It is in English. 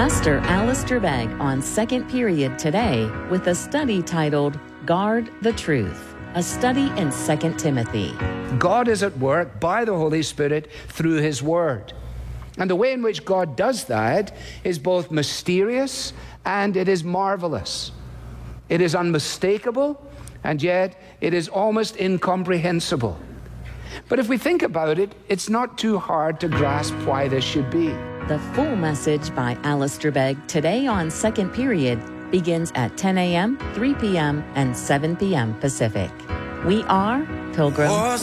Pastor Alistair Begg on Second Period today with a study titled Guard the Truth, a study in 2 Timothy. God is at work by the Holy Spirit through His Word. And the way in which God does that is both mysterious and it is marvelous. It is unmistakable, and yet it is almost incomprehensible. But if we think about it, it's not too hard to grasp why this should be. The full message by Alistair Begg today on Second Period begins at 10 a.m., 3 p.m., and 7 p.m. Pacific. We are Pilgrim